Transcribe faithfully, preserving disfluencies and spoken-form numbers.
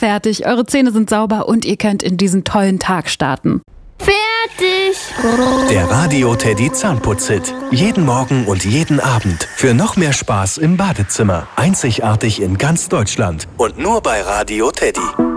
fertig, eure Zähne sind sauber und ihr könnt in diesen tollen Tag starten. Fertig! Der Radio Teddy Zahnputz-Hit. Jeden Morgen und jeden Abend. Für noch mehr Spaß im Badezimmer. Einzigartig in ganz Deutschland. Und nur bei Radio Teddy.